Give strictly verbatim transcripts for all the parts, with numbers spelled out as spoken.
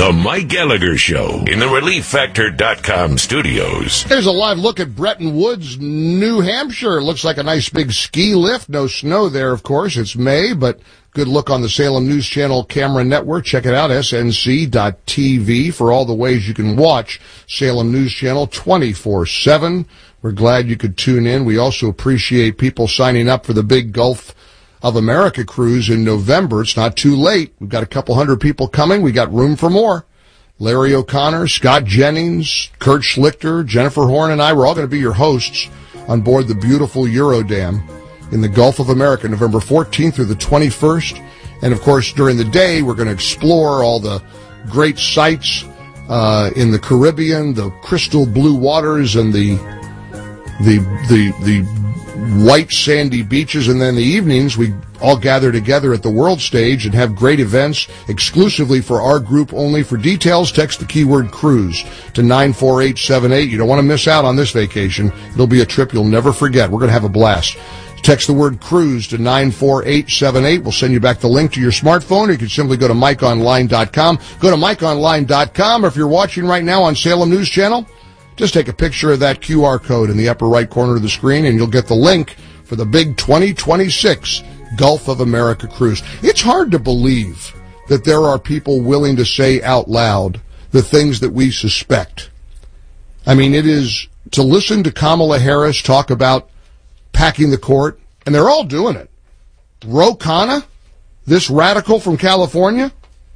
The Mike Gallagher Show in the relief factor dot com studios. Here's a live look at Bretton Woods, New Hampshire. Looks like a nice big ski lift. No snow there, of course. It's May, but good look on the Salem News Channel camera network. Check it out, S N C dot T V, for all the ways you can watch Salem News Channel twenty-four seven. We're glad you could tune in. We also appreciate people signing up for the big Gulf of America cruise in November. It's not too late. We've got a couple hundred people coming. We got room for more. Larry O'Connor, Scott Jennings, Kurt Schlichter, Jennifer Horn, and I, we're all going to be your hosts on board the beautiful Eurodam in the Gulf of America, November fourteenth through the twenty-first. And, of course, during the day, we're going to explore all the great sights uh, in the Caribbean, the crystal blue waters and the the the the white sandy beaches. And then in the evenings, we all gather together at the World Stage and have great events exclusively for our group only. For details, text the keyword cruise to nine four eight seven eight. You don't want to miss out on this vacation. It'll be a trip you'll never forget. We're going to have a blast. Text the word cruise to nine four eight seven eight. We'll send you back the link to your smartphone, or you can simply go to mike online dot com. Go to mike online dot com, or if you're watching right now on Salem News Channel, just take a picture of that Q R code in the upper right corner of the screen, and you'll get the link for the big twenty twenty-six Gulf of America cruise. It's hard to believe that there are people willing to say out loud the things that we suspect. I mean, it is to listen to Kamala Harris talk about packing the court, and they're all doing it. Ro Khanna, this radical from California,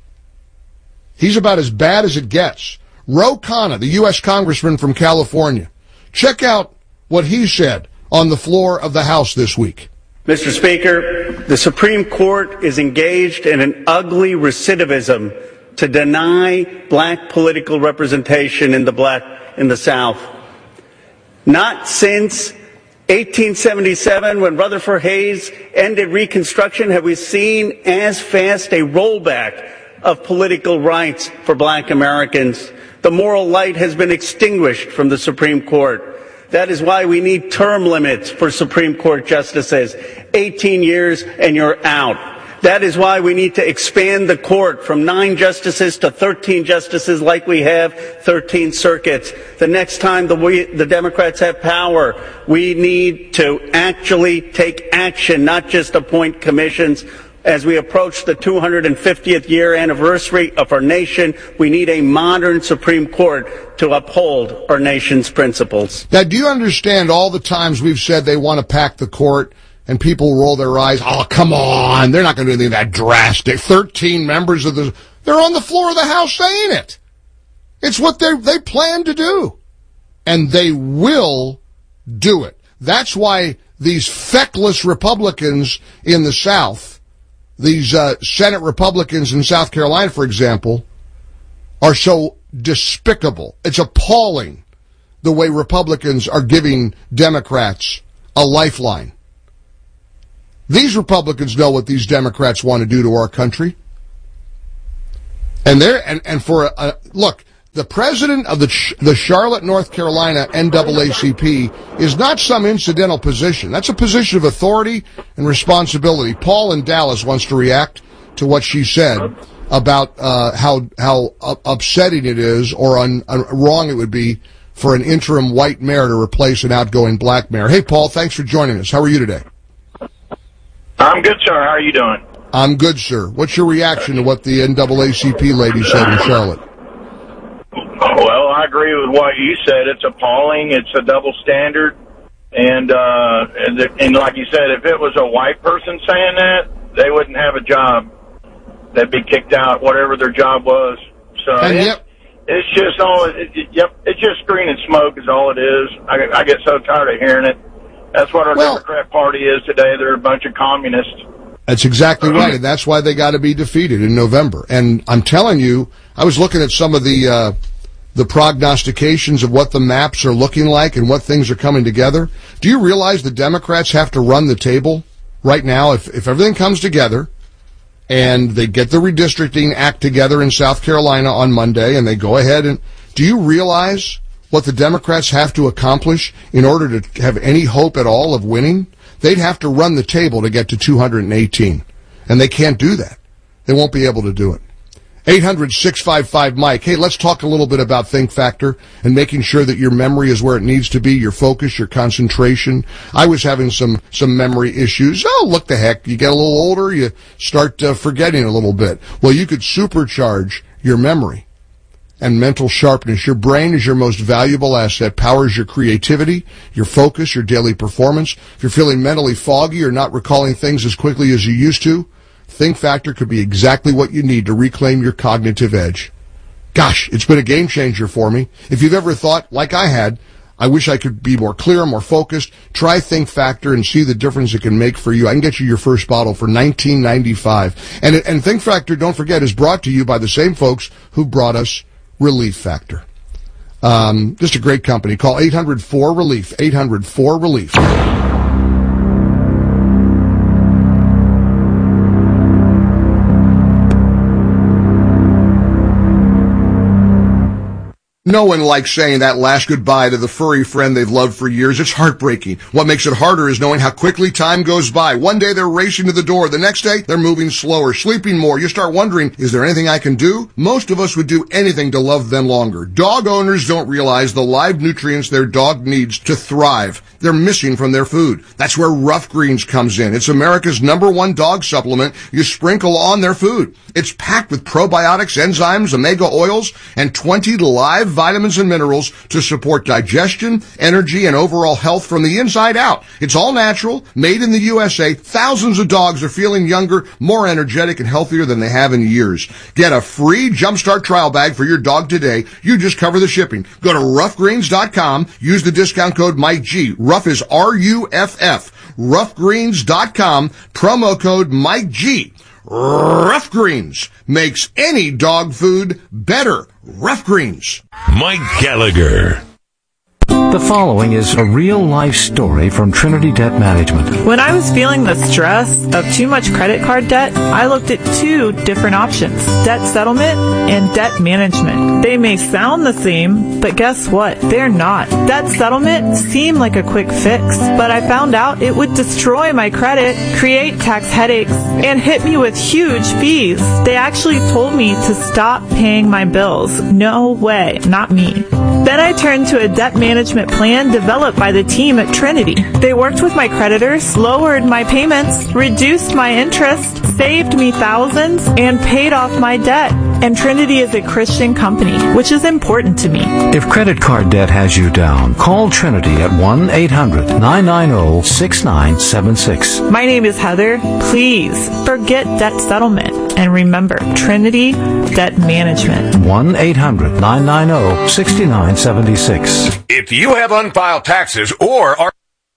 he's about as bad as it gets. Ro Khanna, the U S congressman from California. Check out what he said on the floor of the House this week. Mister Speaker, the Supreme Court is engaged in an ugly recidivism to deny black political representation in the black in the South. Not since eighteen seventy-seven, when Rutherford Hayes ended Reconstruction, have we seen as fast a rollback of political rights for black Americans. The moral light has been extinguished from the Supreme Court. That is why we need term limits for Supreme Court justices. eighteen years and you're out. That is why we need to expand the court from nine justices to thirteen justices, like we have thirteen circuits. The next time the, we, the Democrats have power, we need to actually take action, not just appoint commissions. As we approach the two hundred fiftieth year anniversary of our nation, we need a modern Supreme Court to uphold our nation's principles. Now, do you understand all the times we've said they want to pack the court and people roll their eyes? Oh, come on. They're not going to do anything that drastic. thirteen members of the... They're on the floor of the House saying it. It's what they they plan to do. And they will do it. That's why these feckless Republicans in the South, these uh, Senate Republicans in South Carolina, for example, are so despicable. It's appalling the way Republicans are giving Democrats a lifeline. These Republicans know what these Democrats want to do to our country. And they're, and, and for a, a look, the president of the the Charlotte, North Carolina N double A C P is not some incidental position. That's a position of authority and responsibility. Paul in Dallas wants to react to what she said about uh, how how upsetting it is, or un, uh, wrong it would be for an interim white mayor to replace an outgoing black mayor. Hey, Paul, thanks for joining us. How are you today? I'm good, sir. How are you doing? I'm good, sir. What's your reaction to what the N double A C P lady said in Charlotte? Well, I agree with what you said. It's appalling. It's a double standard. And, uh, and, and like you said, if it was a white person saying that, they wouldn't have a job. They'd be kicked out, whatever their job was. So and it's, yep. it's just all, it, it, yep, it's just green and smoke is all it is. I, I get so tired of hearing it. That's what our well, Democrat Party is today. They're a bunch of communists. That's exactly right, and that's why they got to be defeated in November. And I'm telling you, I was looking at some of the uh, the prognostications of what the maps are looking like and what things are coming together. Do you realize the Democrats have to run the table right now? If if everything comes together and they get the redistricting act together in South Carolina on Monday and they go ahead and... Do you realize what the Democrats have to accomplish in order to have any hope at all of winning? They'd have to run the table to get to two hundred eighteen, and they can't do that. They won't be able to do it. eight hundred, six five five, Mike. Hey, let's talk a little bit about Think Factor and making sure that your memory is where it needs to be, your focus, your concentration. I was having some, some memory issues. Oh, look the heck. You get a little older, you start uh, forgetting a little bit. Well, you could supercharge your memory and mental sharpness. Your brain is your most valuable asset, powers your creativity, your focus, your daily performance. If you're feeling mentally foggy or not recalling things as quickly as you used to, Think Factor could be exactly what you need to reclaim your cognitive edge. Gosh, it's been a game changer for me. If you've ever thought, like I had, I wish I could be more clear, more focused, try Think Factor and see the difference it can make for you. I can get you your first bottle for nineteen ninety-five. And, and Think Factor, don't forget, is brought to you by the same folks who brought us Relief Factor. Um, just a great company. Call eight hundred four relief, eight hundred four relief. No one likes saying that last goodbye to the furry friend they've loved for years. It's heartbreaking. What makes it harder is knowing how quickly time goes by. One day they're racing to the door. The next day they're moving slower, sleeping more. You start wondering, is there anything I can do? Most of us would do anything to love them longer. Dog owners don't realize the live nutrients their dog needs to thrive. They're missing from their food. That's where Rough Greens comes in. It's America's number one dog supplement you sprinkle on their food. It's packed with probiotics, enzymes, omega oils, and twenty live vitamins and minerals to support digestion, energy, and overall health from the inside out. It's all natural, made in the U S A. Thousands of dogs are feeling younger, more energetic, and healthier than they have in years. Get a free Jumpstart trial bag for your dog today. You just cover the shipping. Go to rough greens dot com. Use the discount code Mike G. Rough is R U F F. rough greens dot com. Promo code Mike G. Rough Greens makes any dog food better. Rough Greens. Mike Gallagher. The following is a real-life story from Trinity Debt Management. When I was feeling the stress of too much credit card debt, I looked at two different options, debt settlement and debt management. They may sound the same, but guess what? They're not. Debt settlement seemed like a quick fix, but I found out it would destroy my credit, create tax headaches, and hit me with huge fees. They actually told me to stop paying my bills. No way, not me. Then I turned to a debt management plan developed by the team at Trinity. They worked with my creditors, lowered my payments, reduced my interest, saved me thousands, and paid off my debt. And Trinity is a Christian company, which is important to me. If credit card debt has you down, call Trinity at one eight hundred nine nine zero six nine seven six. My name is Heather. Please forget debt settlement. And remember, Trinity Debt Management. one eight hundred nine nine zero six nine seven six. If you have unfiled taxes or are...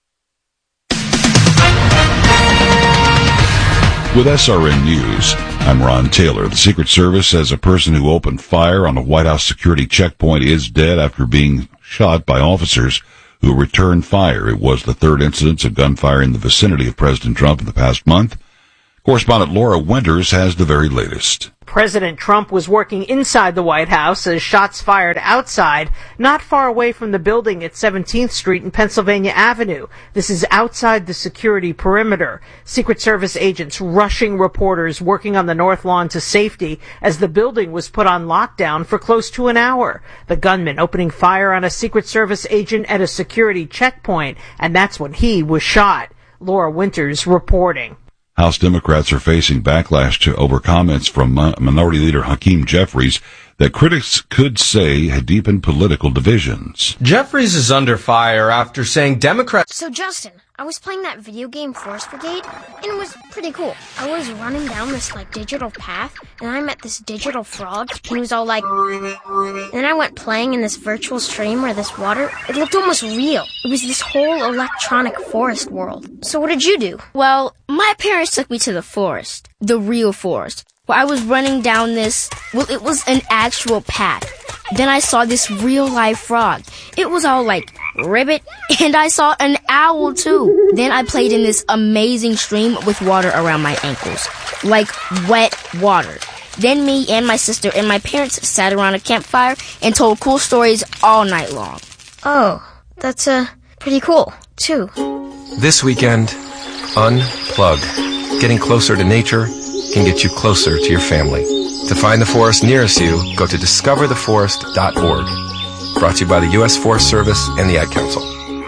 With S R N News, I'm Ron Taylor. The Secret Service says a person who opened fire on a White House security checkpoint is dead after being shot by officers who returned fire. It was the third incidence of gunfire in the vicinity of President Trump in the past month. Correspondent Laura Winters has the very latest. President Trump was working inside the White House as shots fired outside, not far away from the building at seventeenth Street and Pennsylvania Avenue. This is outside the security perimeter. Secret Service agents rushing reporters working on the north lawn to safety as the building was put on lockdown for close to an hour. The gunman opening fire on a Secret Service agent at a security checkpoint, and that's when he was shot. Laura Winters reporting. House Democrats are facing backlash to over comments from Minority Leader Hakeem Jeffries that critics could say had deepened political divisions. Jeffries is under fire after saying Democrats... So, Justin, I was playing that video game Forest Brigade, and it was pretty cool. I was running down this, like, digital path, and I met this digital frog, and he was all like... And then I went playing in this virtual stream where this water, it looked almost real. It was this whole electronic forest world. So what did you do? Well, my parents took me to the forest. The real forest. Where I was running down this, well, it was an actual path. Then I saw this real-life frog. It was all like, ribbit, and I saw an owl, too. Then I played in this amazing stream with water around my ankles. Like wet water. Then me and my sister and my parents sat around a campfire and told cool stories all night long. Oh, that's, uh, pretty cool, too. This weekend, unplug. Getting closer to nature can get you closer to your family. To find the forest nearest you, go to discover the forest dot org. Brought to you by the U S Forest Service and the Ad Council.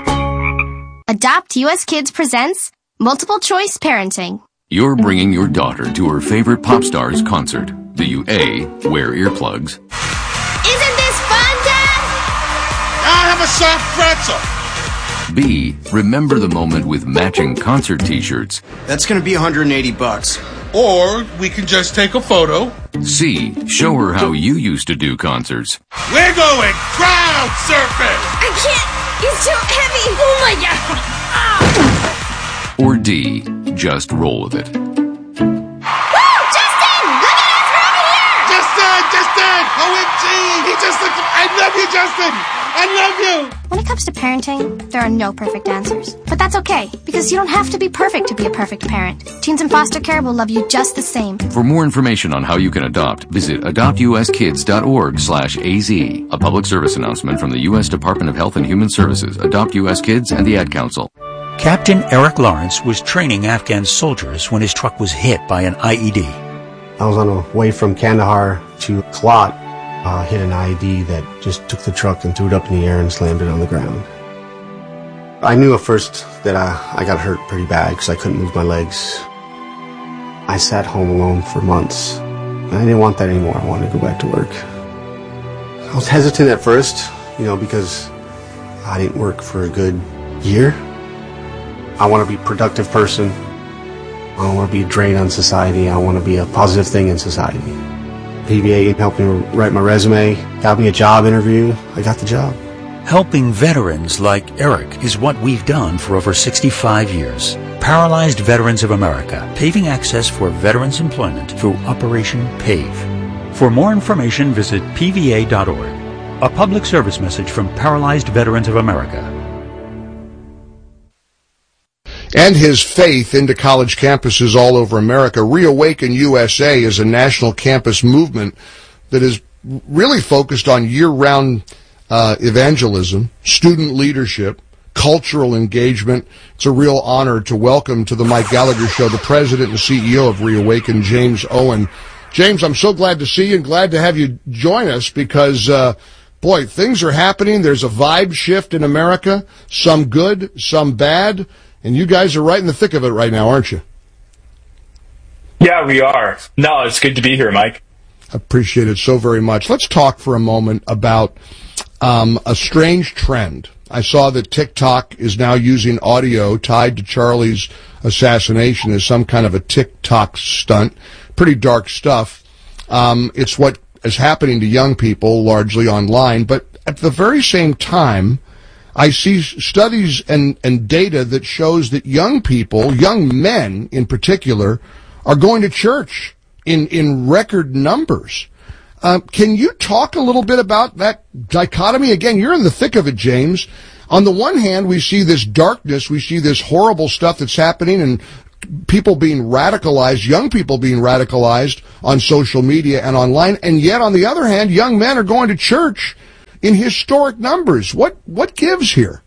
Adopt U S Kids presents Multiple Choice Parenting. You're bringing your daughter to her favorite pop star's concert. Do you A, wear earplugs? Isn't this fun, Dad? I have a soft pretzel. B, remember the moment with matching concert t-shirts. That's going to be one hundred eighty bucks. Or we can just take a photo. C, show her how you used to do concerts. We're going crowd surfing. I can't. It's too heavy. Oh my God. Ah. Or D, just roll with it. Woo! Justin! Look at us! We're over here! Justin! Justin! O M G! He just looked... I love you, Justin! I love you! When it comes to parenting, there are no perfect answers. But that's okay, because you don't have to be perfect to be a perfect parent. Teens in foster care will love you just the same. For more information on how you can adopt, visit adopt u s kids dot org slash A Z. A public service announcement from the U S Department of Health and Human Services, Adopt U S Kids, and the Ad Council. Captain Eric Lawrence was training Afghan soldiers when his truck was hit by an I E D. I was on the way from Kandahar to Kalat. Uh, hit an I E D that just took the truck and threw it up in the air and slammed it on the ground. I knew at first that I, I got hurt pretty bad because I couldn't move my legs. I sat home alone for months. I didn't want that anymore. I wanted to go back to work. I was hesitant at first, you know, because I didn't work for a good year. I want to be a productive person. I don't want to be a drain on society. I want to be a positive thing in society. P V A helped me write my resume, got me a job interview. I got the job. Helping veterans like Eric is what we've done for over sixty-five years. Paralyzed Veterans of America, paving access for veterans' employment through Operation PAVE. For more information, visit P V A dot org. A public service message from Paralyzed Veterans of America. And his faith into college campuses all over America. Reawaken U S A is a national campus movement that is really focused on year-round uh, evangelism, student leadership, cultural engagement. It's a real honor to welcome to the Mike Gallagher Show the president and C E O of Reawaken, James Owen. James, I'm so glad to see you and glad to have you join us because, uh, boy, things are happening. There's a vibe shift in America, some good, some bad. And you guys are right in the thick of it right now, aren't you? Yeah, we are. No, it's good to be here, Mike. I appreciate it so very much. Let's talk for a moment about um, a strange trend. I saw that TikTok is now using audio tied to Charlie's assassination as some kind of a TikTok stunt. Pretty dark stuff. Um, it's what is happening to young people, largely online. But at the very same time, I see studies and, and data that shows that young people, young men in particular, are going to church in, in record numbers. Uh, can you talk a little bit about that dichotomy? Again, you're in the thick of it, James. On the one hand, we see this darkness, we see this horrible stuff that's happening and people being radicalized, young people being radicalized on social media and online, and yet on the other hand, young men are going to church in historic numbers. What what gives here?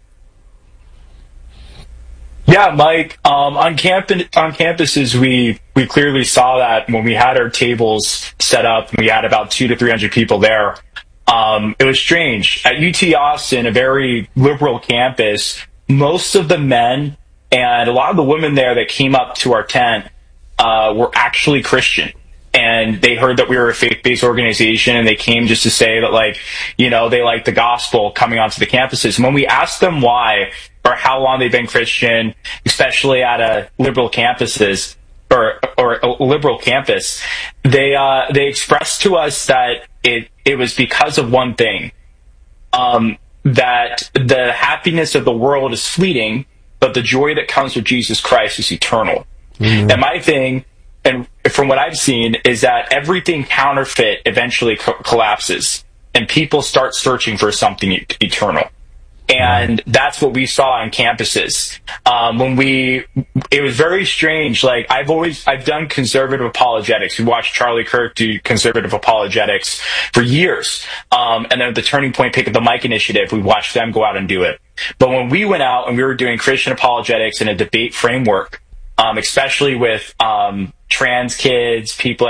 Yeah, Mike. Um, on camp on campuses, we we clearly saw that when we had our tables set up. And we had about two to three hundred people there. Um, it was strange at U T Austin, a very liberal campus. Most of the men and a lot of the women there that came up to our tent uh, were actually Christian. And they heard that we were a faith-based organization, and they came just to say that, like, you know, they like the gospel coming onto the campuses. And when we asked them why or how long they've been Christian, especially at a liberal campuses or or a liberal campus, they uh, they expressed to us that it it was because of one thing, um, that the happiness of the world is fleeting, but the joy that comes with Jesus Christ is eternal. Mm-hmm. And my thing, and from what I've seen, is that everything counterfeit eventually co- collapses, and people start searching for something e- eternal. And that's what we saw on campuses. Um, when we, it was very strange. Like, I've always, I've done conservative apologetics. We watched Charlie Kirk do conservative apologetics for years. Um, and then the Turning Point Pick Up the Mic initiative, we watched them go out and do it. But when we went out and we were doing Christian apologetics in a debate framework, um, especially with um, trans kids, people at a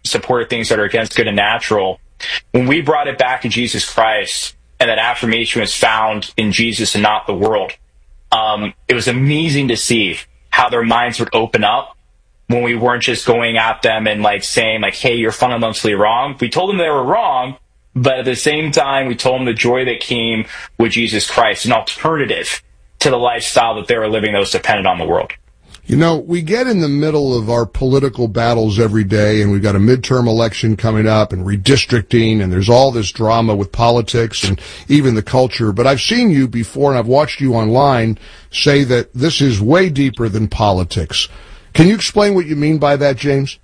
supported things that are against good and natural. When we brought it back to Jesus Christ, and that affirmation was found in Jesus and not the world, um, it was amazing to see how their minds would open up when we weren't just going at them and like saying like, hey, you're fundamentally wrong. We told them they were wrong, but at the same time, we told them the joy that came with Jesus Christ, an alternative to the lifestyle that they were living that was dependent on the world. You know, we get in the middle of our political battles every day, and we've got a midterm election coming up and redistricting, and there's all this drama with politics and even the culture. But I've seen you before, and I've watched you online say that this is way deeper than politics. Can you explain what you mean by that, James?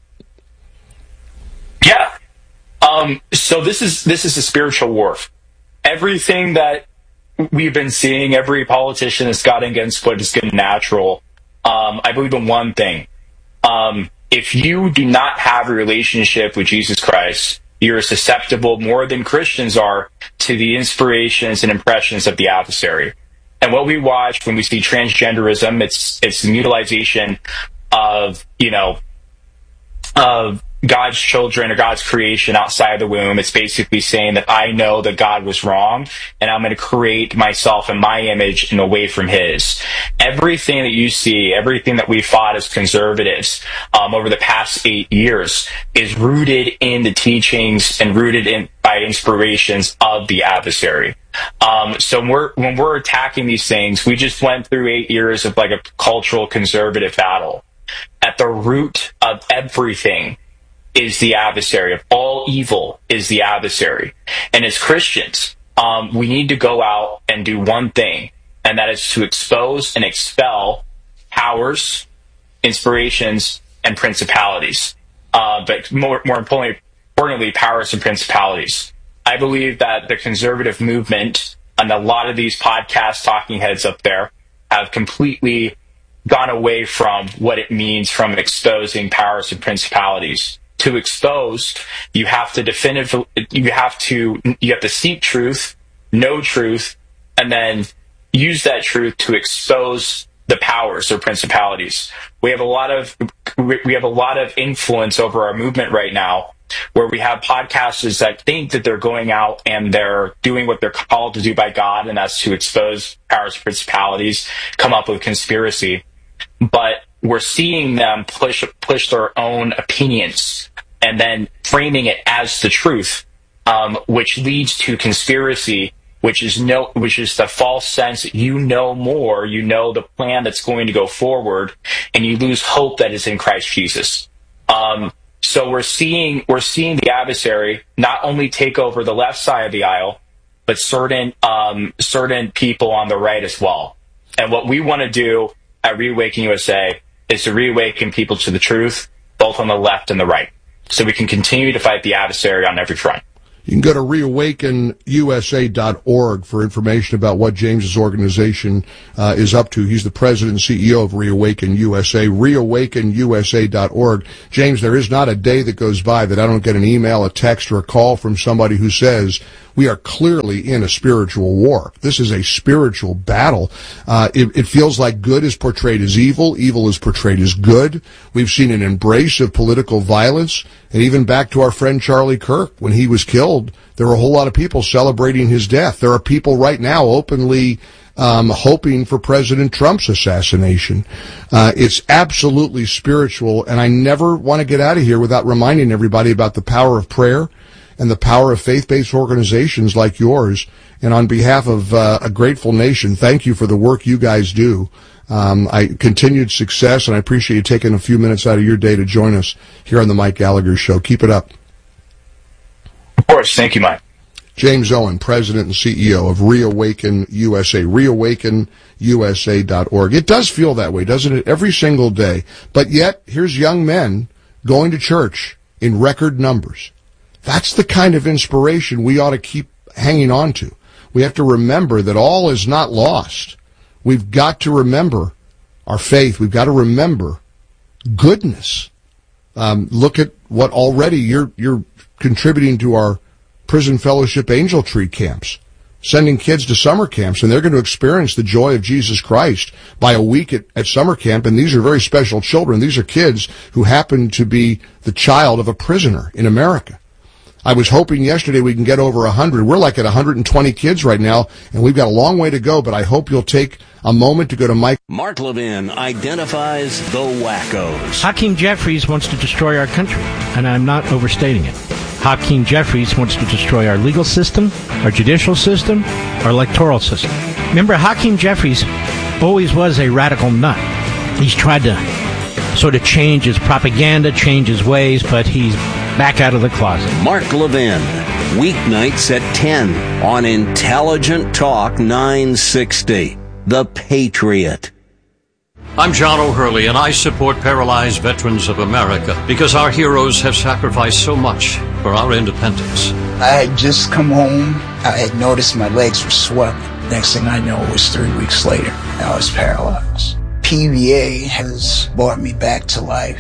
Yeah. Um, so this is this is a spiritual war. Everything that we've been seeing, every politician has gotten against what is good and natural. Um, I believe in one thing. Um, if you do not have a relationship with Jesus Christ, you're susceptible more than Christians are to the inspirations and impressions of the adversary. And what we watch when we see transgenderism, it's it's the mutilization of, you know, of God's children or God's creation outside the womb. It's basically saying that I know that God was wrong, and I'm going to create myself in my image and away from his. Everything that you see, everything that we fought as conservatives um, over the past eight years is rooted in the teachings and rooted in by inspirations of the adversary. Um, so when we're, when we're attacking these things, we just went through eight years of like a cultural conservative battle. At the root of everything is the adversary. Of all evil is the adversary. And as Christians, um, we need to go out and do one thing, and that is to expose and expel powers, inspirations, and principalities. Uh, but more, more importantly, importantly, powers and principalities. I believe that the conservative movement and a lot of these podcast talking heads up there have completely gone away from what it means from exposing powers and principalities. To expose, you have to definitively, you have to, you have to seek truth, know truth, and then use that truth to expose the powers or principalities. We have a lot of, we have a lot of influence over our movement right now, where we have podcasters that think that they're going out and they're doing what they're called to do by God, and that's to expose powers and principalities, come up with conspiracy. But we're seeing them push push their own opinions and then framing it as the truth, um, which leads to conspiracy, which is no, which is the false sense that you know more, you know the plan that's going to go forward, and you lose hope that is in Christ Jesus. Um, so we're seeing we're seeing the adversary not only take over the left side of the aisle, but certain um, certain people on the right as well. And what we want to do at Reawaken U S A is to reawaken people to the truth, both on the left and the right, so we can continue to fight the adversary on every front. You can go to reawaken U S A dot org for information about what James's organization uh, is up to. He's the president and C E O of Reawaken U S A, reawaken U S A dot org. James, there is not a day that goes by that I don't get an email, a text, or a call from somebody who says, we are clearly in a spiritual war. This is a spiritual battle. Uh, it, it feels like good is portrayed as evil. Evil is portrayed as good. We've seen an embrace of political violence. And even back to our friend Charlie Kirk, when he was killed, there were a whole lot of people celebrating his death. There are people right now openly um, hoping for President Trump's assassination. Uh, it's absolutely spiritual, and I never want to get out of here without reminding everybody about the power of prayer and the power of faith-based organizations like yours. And on behalf of uh, a grateful nation, thank you for the work you guys do. Um, I continued success, and I appreciate you taking a few minutes out of your day to join us here on the Mike Gallagher Show. Keep it up. Of course. Thank you, Mike. James Owen, President and C E O of Reawaken U S A, reawaken U S A dot org. It does feel that way, doesn't it, every single day? But yet, here's young men going to church in record numbers. That's the kind of inspiration we ought to keep hanging on to. We have to remember that all is not lost. We've got to remember our faith. We've got to remember goodness. Um, look at what already you're you're contributing to our prison fellowship angel tree camps. sending kids to summer camps, and they're going to experience the joy of Jesus Christ by a week at, at summer camp. And these are very special children. These are kids who happen to be the child of a prisoner in America. I was hoping yesterday we can get over one hundred. We're like at one hundred twenty kids right now, and we've got a long way to go, but I hope you'll take a moment to go to Mike. Mark Levin identifies the wackos. Hakeem Jeffries wants to destroy our country, and I'm not overstating it. Hakeem Jeffries wants to destroy our legal system, our judicial system, our electoral system. Remember, Hakeem Jeffries always was a radical nut. He's tried to sort of change his propaganda, change his ways, but he's back out of the closet. Mark Levin, weeknights at ten on Intelligent Talk nine sixty. The Patriot. I'm John O'Hurley, and I support Paralyzed Veterans of America because our heroes have sacrificed so much for our independence. I had just come home. I had noticed my legs were swelling. Next thing I know, it was three weeks later. I was paralyzed. P V A has brought me back to life.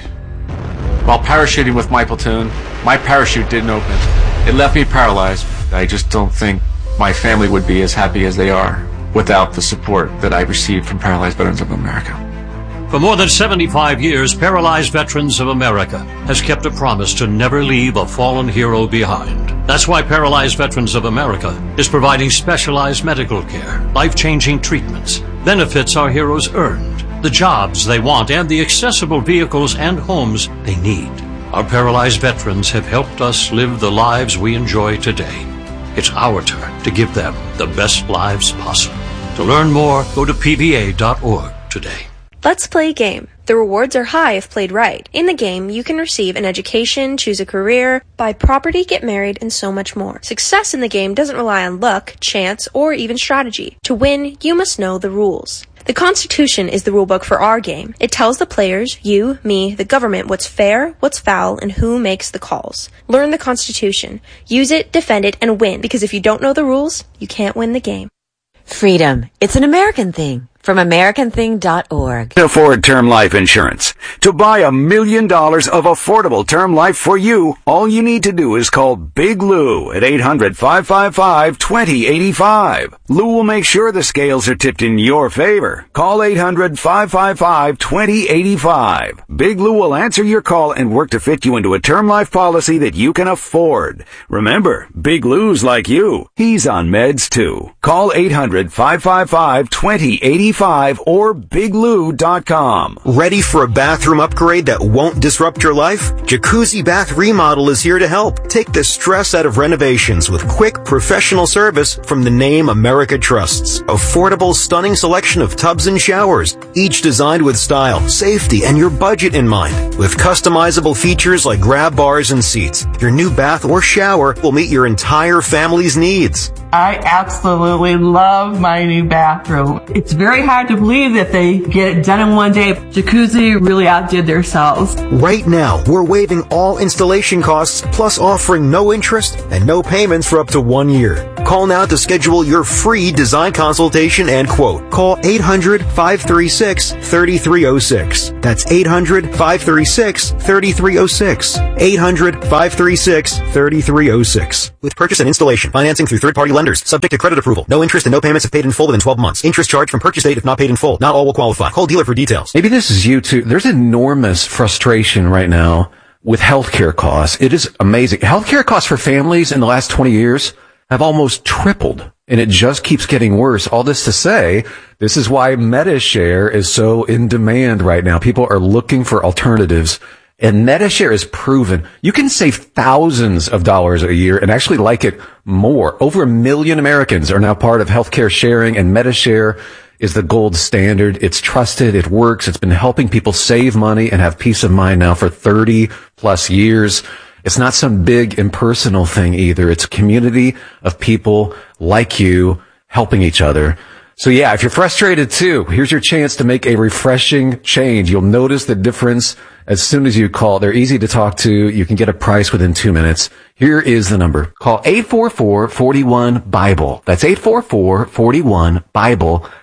While parachuting with my platoon, my parachute didn't open. It left me paralyzed. I just don't think my family would be as happy as they are without the support that I received from Paralyzed Veterans of America. For more than seventy-five years, Paralyzed Veterans of America has kept a promise to never leave a fallen hero behind. That's why Paralyzed Veterans of America is providing specialized medical care, life-changing treatments, benefits our heroes earned, the jobs they want, and the accessible vehicles and homes they need. Our paralyzed veterans have helped us live the lives we enjoy today. It's our turn to give them the best lives possible. To learn more, go to P V A dot org today. Let's play a game. The rewards are high if played right. In the game, you can receive an education, choose a career, buy property, get married, and so much more. Success in the game doesn't rely on luck, chance, or even strategy. To win, you must know the rules. The Constitution is the rulebook for our game. It tells the players, you, me, the government, what's fair, what's foul, and who makes the calls. Learn the Constitution. Use it, defend it, and win, because if you don't know the rules, you can't win the game. Freedom. It's an American thing. From American thing dot org. Afford term life insurance. To buy a million dollars of affordable term life for you, all you need to do is call Big Lou at eight hundred, five five five, two zero eight five. Lou will make sure the scales are tipped in your favor. Call eight hundred, five five five, two zero eight five. Big Lou will answer your call and work to fit you into a term life policy that you can afford. Remember, Big Lou's like you. He's on meds too. Call eight hundred, five five five, two zero eight five or big lou dot com. Ready for a bathroom upgrade that won't disrupt your life? Jacuzzi Bath Remodel is here to help. Take the stress out of renovations with quick, professional service from the name America trusts. Affordable, stunning selection of tubs and showers, each designed with style, safety, and your budget in mind. With customizable features like grab bars and seats, your new bath or shower will meet your entire family's needs. I absolutely love my new bathroom. It's very hard to believe that they get it done in one day. Jacuzzi really outdid themselves. Right now, we're waiving all installation costs, plus offering no interest and no payments for up to one year. Call now to schedule your free design consultation and quote. Call eight hundred, five three six, three three zero six. That's eight hundred, five three six, three three zero six. eight hundred, five three six, three three zero six. With purchase and installation, financing through third-party lenders, subject to credit approval. No interest and no payments if paid in full within twelve months. Interest charged from purchase date if not paid in full. Not all will qualify. Call dealer for details. Maybe this is you too. There's enormous frustration right now with healthcare costs. It is amazing. Healthcare costs for families in the last twenty years have almost tripled, and it just keeps getting worse. All this to say, this is why MediShare is so in demand right now. People are looking for alternatives, and MediShare is proven. You can save thousands of dollars a year and actually like it more. Over a million Americans are now part of healthcare sharing, and MediShare is the gold standard. It's trusted. It works. It's been helping people save money and have peace of mind now for thirty plus years. It's not some big impersonal thing either. It's a community of people like you helping each other. So yeah, if you're frustrated too, here's your chance to make a refreshing change. You'll notice the difference as soon as you call. They're easy to talk to. You can get a price within two minutes. Here is the number. Call eight four four, four one, BIBLE. That's eight four four, four one, BIBLE.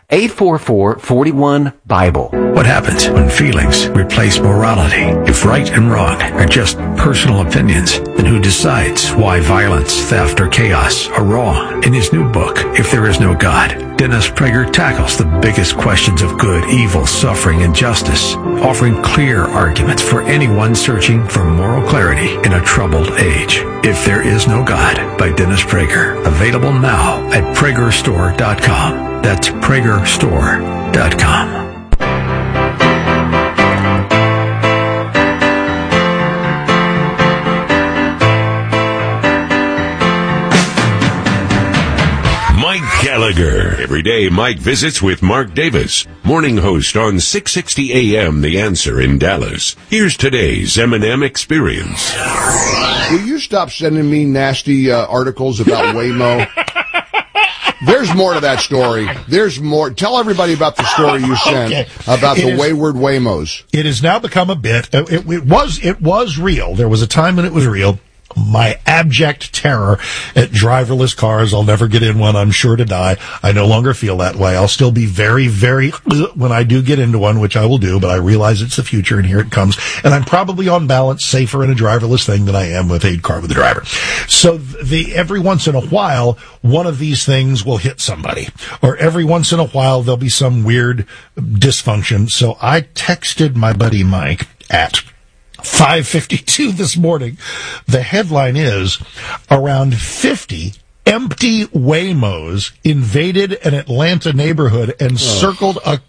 eight four four, four one, Bible. What happens when feelings replace morality? If right and wrong are just personal opinions, then who decides why violence, theft, or chaos are wrong? In his new book, If There Is No God, Dennis Prager tackles the biggest questions of good, evil, suffering, and justice, offering clear arguments for anyone searching for moral clarity in a troubled age. If There Is No God by Dennis Prager. Available now at Prager Store dot com. That's Prager Store dot com. Mike Gallagher. Every day, Mike visits with Mark Davis, morning host on six sixty A M The Answer in Dallas. Here's today's M and M Experience. Will you stop sending me nasty uh, articles about Waymo? There's more to that story. There's more. Tell everybody about the story you sent okay. about it the is, wayward Waymos. It has now become a bit. It, it was. It was real. There was a time when it was real. My abject terror at driverless cars. I'll never get in one. I'm sure to die. I no longer feel that way. I'll still be very, very when I do get into one, which I will do, but I realize it's the future, and here it comes. And I'm probably on balance safer in a driverless thing than I am with a car with a driver. So the every once in a while, one of these things will hit somebody, or every once in a while there'll be some weird dysfunction. So I texted my buddy Mike at five fifty-two this morning. The headline is, around fifty empty Waymos invaded an Atlanta neighborhood and oh. circled a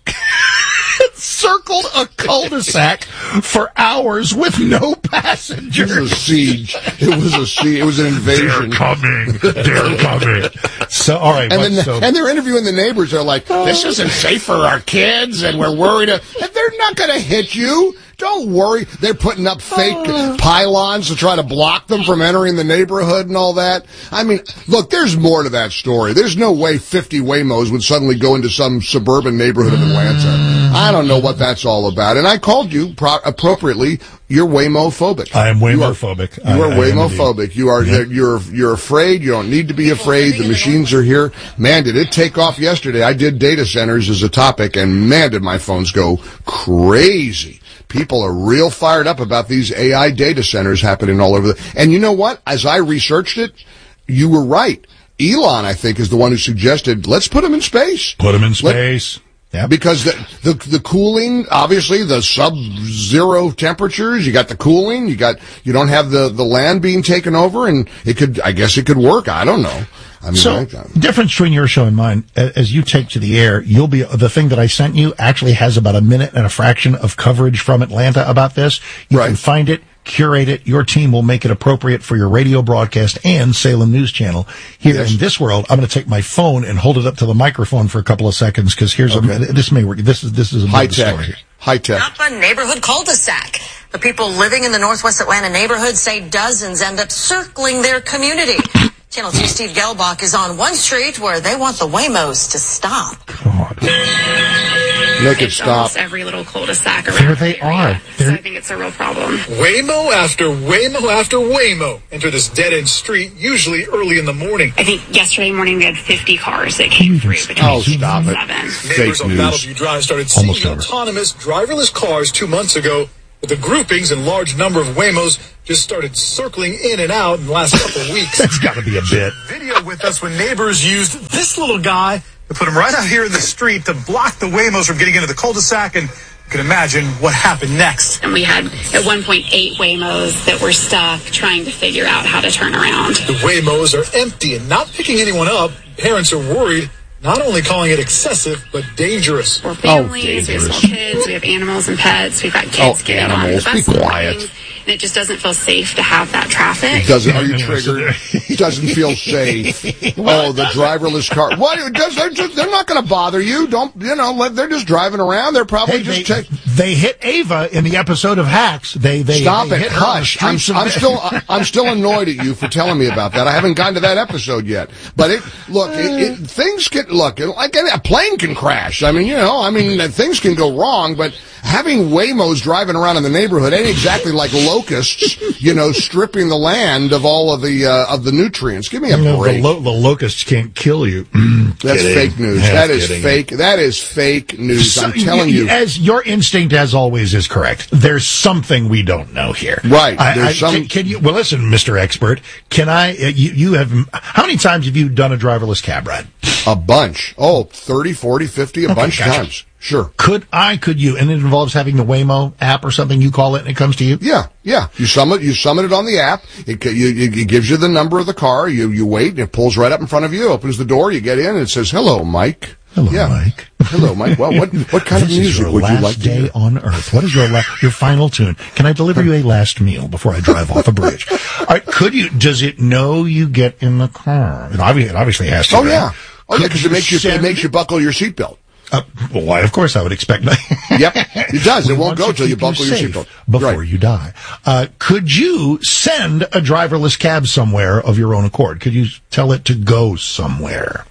circled a cul-de-sac for hours with no passengers. It was a siege. It was a siege. It was an invasion. They're coming. They're coming. So, all right. And, but, then, so, and they're interviewing the neighbors. They're like, this isn't safe for our kids, and we're worried. And they're not going to hit you. Don't worry. They're putting up fake uh, pylons to try to block them from entering the neighborhood and all that. I mean, look, there's more to that story. There's no way fifty Waymos would suddenly go into some suburban neighborhood of Atlanta. I don't know what that's all about. And I called you pro- appropriately. You're Waymo-phobic. I am Waymo-phobic. You are, you are Waymo-phobic. You are, yeah. you're, you're afraid. You don't need to be afraid. The machines are here. Man, did it take off yesterday. I did data centers as a topic, and man, did my phones go crazy. People are real fired up about these A I data centers happening all over the... And you know what? As I researched it, you were right. Elon, I think, is the one who suggested, let's put them in space. Put them in space. Let, Yeah, because the, the the cooling, obviously, the sub-zero temperatures, you got the cooling, you got, you don't have the, the land being taken over, and it could, I guess it could work. I don't know. I mean, so, difference between your show and mine, as you take to the air, you'll be, the thing that I sent you actually has about a minute and a fraction of coverage from Atlanta about this. You right. can find it, curate it. Your team will make it appropriate for your radio broadcast and Salem News Channel. Here yes. in this world, I'm going to take my phone and hold it up to the microphone for a couple of seconds, because here's okay. a, this may work. This is, this is a high tech. Story. High tech. Up a neighborhood cul-de-sac. The people living in the Northwest Atlanta neighborhood say dozens end up circling their community. Channel two Steve Gelbach is on one street where they want the Waymos to stop. God. Make it stop. Almost every little cul-de-sac around There they are. So I think it's a real problem. Waymo after Waymo after Waymo enter this dead-end street, usually early in the morning. I think yesterday morning we had fifty cars that came through between oh, stop it. seven. Neighbors on Battleview Drive started seeing autonomous driverless cars two months ago. But the groupings and large number of Waymos just started circling in and out in the last couple of weeks. That's got to be a bit. Video with us when neighbors used this little guy to put him right out here in the street to block the Waymos from getting into the cul-de-sac, and you can imagine what happened next. And we had at one point eight Waymos that were stuck trying to figure out how to turn around. The Waymos are empty and not picking anyone up. Parents are worried. Not only calling it excessive, but dangerous. We're families, oh, we have small kids, we have animals and pets, we've got kids oh, getting animals. on the bus. Be quiet. And it just doesn't feel safe to have that traffic. It doesn't, are you triggered? It doesn't feel safe. Oh, the driverless car. What? Does, they're, just, they're not going to bother you. Don't, you know, let, they're just driving around. They're probably hey, just they, take, They hit Ava in the episode of Hacks. They they stop they it. Hit her on the Hush. I'm, streets of- I'm still I'm still annoyed at you for telling me about that. I haven't gotten to that episode yet. But it look, it, it, things can look like a plane can crash. I mean, you know, I mean, things can go wrong. But having Waymos driving around in the neighborhood ain't exactly like locusts, you know, stripping the land of all of the uh, of the nutrients. Give me a You know, break. the, lo- the locusts can't kill you. That's Kidding. fake news. Half That is kidding. fake. That is fake news. So, I'm telling you. As your instinct, as always, is correct. There's something we don't know here. Right. I, There's I, some- can, can you? Well, listen, Mister Expert. Can I? Uh, you, you have. How many times have you done a driverless cab ride? A bunch. Oh, thirty, forty, fifty, a Okay, bunch gotcha. of times. Sure. Could I? Could you? And it involves having the Waymo app or something. You call it, and it comes to you. Yeah, yeah. You summon you summon it on the app. It, you, you, it gives you the number of the car. You you wait, and it pulls right up in front of you. Opens the door. You get in, and it says, "Hello, Mike." Hello, yeah. Mike. Hello, Mike. Well, what what kind this of music is your would last you like to day hear? on Earth? What is your la- your final tune? Can I deliver you a last meal before I drive off a bridge? All right. Could you? Does it know you get in the car? It obviously, it obviously has to. Oh right? yeah. Oh yeah, Could because it makes you it send- makes you buckle your seatbelt. Uh, well, why, of course, I would expect that. Yep, it does. It We won't want go to till you keep buckle your safe seatbelt before Right. you die. Uh, could you send a driverless cab somewhere of your own accord? Could you tell it to go somewhere?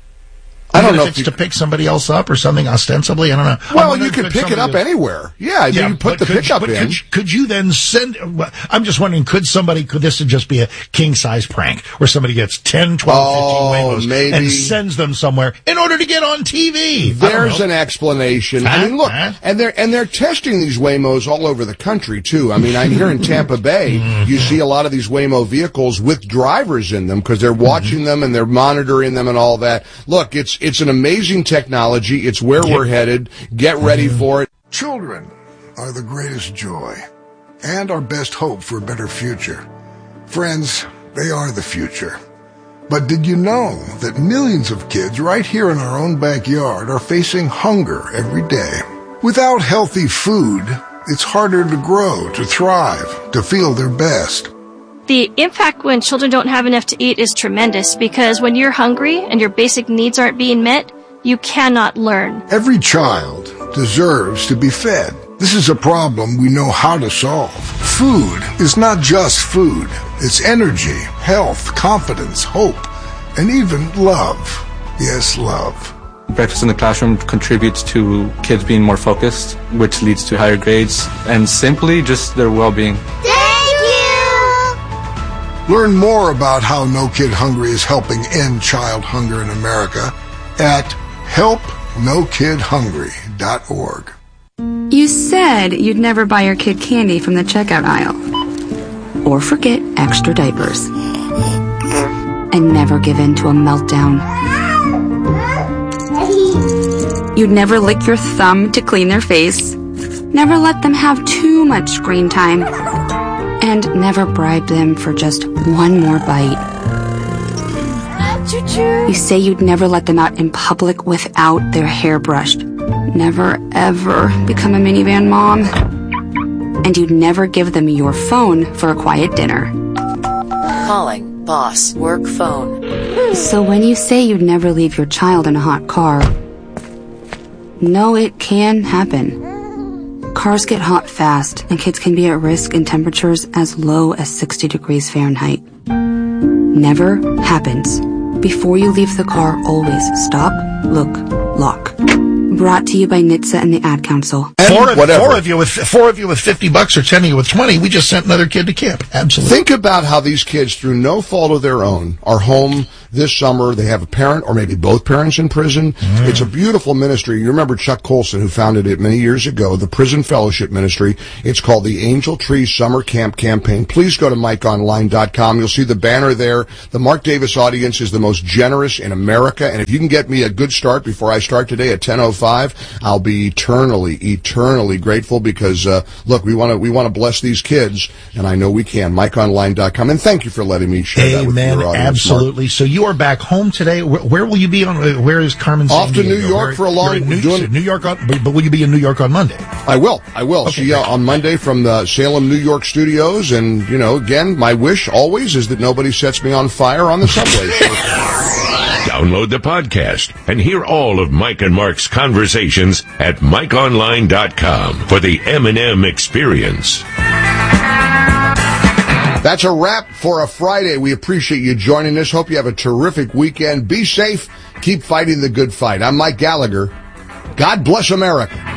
I don't Even know if if it's you- to pick somebody else up or something ostensibly. I don't know. Well, I'm you wondering, could pick it up somebody- anywhere. Yeah, I mean, Yeah, you put but the could- pickup but in. Could, could you then send? well, I'm just wondering, could somebody? Could this just be a king size prank where somebody gets ten, twelve, Oh, fifteen Waymos maybe. and sends them somewhere in order to get on T V? There's an explanation. I mean, look, and they're and they're testing these Waymos all over the country too. I mean, I'm here in Tampa Bay. You see a lot of these Waymo vehicles with drivers in them because they're watching them and they're monitoring them and all that. Look, it's it's an amazing technology. It's where we're headed. Get ready for it. Children are the greatest joy and our best hope for a better future. Friends, they are the future. But did you know that millions of kids right here in our own backyard are facing hunger every day? Without healthy food, it's harder to grow, to thrive, to feel their best. The impact when children don't have enough to eat is tremendous because when you're hungry and your basic needs aren't being met, you cannot learn. Every child deserves to be fed. This is a problem we know how to solve. Food is not just food. It's energy, health, confidence, hope, and even love. Yes, love. Breakfast in the classroom contributes to kids being more focused, which leads to higher grades, and simply just their well-being. Learn more about how No Kid Hungry is helping end child hunger in America at help no kid hungry dot org. You said you'd never buy your kid candy from the checkout aisle. Or forget extra diapers. And never give in to a meltdown. You'd never lick your thumb to clean their face. Never let them have too much screen time. And never bribe them for just one more bite. You say you'd never let them out in public without their hair brushed. Never, ever become a minivan mom. And you'd never give them your phone for a quiet dinner. Calling boss work phone. So when you say you'd never leave your child in a hot car, no, it can happen. Cars get hot fast, and kids can be at risk in temperatures as low as sixty degrees Fahrenheit. Never happens. Before you leave the car, always stop, look, lock. Brought to you by N H T S A and the Ad Council. Four of, whatever. four of you with four of you with fifty bucks or ten of you with twenty. We just sent another kid to camp. Absolutely. Think about how these kids, through no fault of their own, are home this summer. They have a parent or maybe both parents in prison. Mm. It's a beautiful ministry. You remember Chuck Colson, who founded it many years ago, the Prison Fellowship Ministry. It's called the Angel Tree Summer Camp Campaign. Please go to mike online dot com. You'll see the banner there. The Mark Davis audience is the most generous in America. And if you can get me a good start before I start today at ten oh five, I'll be eternally, eternally grateful because, uh, look, we want to, we want to bless these kids, and I know we can. mike online dot com. And thank you for letting me share that with Amen. your audience. Absolutely. Mark. So you are back home today. Where, where will you be on? uh, Where is Carmen? Off to Sandiego? New York Where- for a long- you're in New, doing- New York, on, but, but will you be in New York on Monday? I will. I will. Okay, See you on Monday from the Salem, New York studios. And, you know, again, my wish always is that nobody sets me on fire on the subway. Download the podcast and hear all of Mike and Mark's conversations at mike online dot com for the M and M experience. That's a wrap for a Friday. We appreciate you joining us. Hope you have a terrific weekend. Be safe. Keep fighting the good fight. I'm Mike Gallagher. God bless America.